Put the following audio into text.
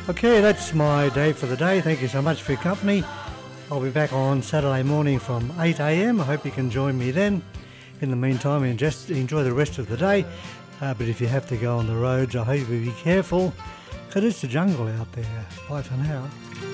Okay, that's my day for the day. Thank you so much for your company. I'll be back on Saturday morning from 8 a.m. I hope you can join me then. In the meantime, and just enjoy the rest of the day. But if you have to go on the roads, I hope you be careful, because it's a jungle out there. Bye for now.